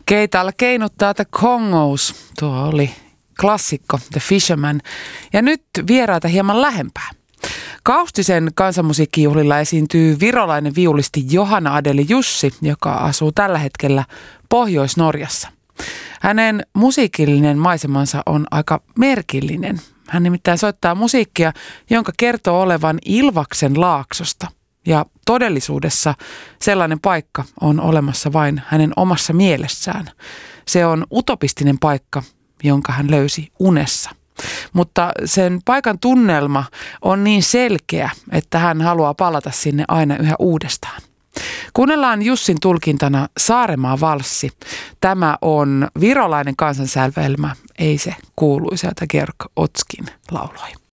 Keitaalla keinuttaa The Congos. Tuo oli klassikko The Fisherman. Ja nyt vieraita hieman lähempää. Kaustisen kansanmusiikkijuhlilla esiintyy virolainen viulisti Johanna Adeli Jussi, joka asuu tällä hetkellä Pohjois-Norjassa. Hänen musiikillinen maisemansa on aika merkillinen. Hän nimittäin soittaa musiikkia, jonka kertoo olevan Ilvaksen laaksosta. Ja todellisuudessa sellainen paikka on olemassa vain hänen omassa mielessään. Se on utopistinen paikka, jonka hän löysi unessa. Mutta sen paikan tunnelma on niin selkeä, että hän haluaa palata sinne aina yhä uudestaan. Kuunnellaan Jussin tulkintana Saaremaa valssi. Tämä on virolainen kansansävelmä, ei se kuuluisa, jota Georg Otskin lauloi.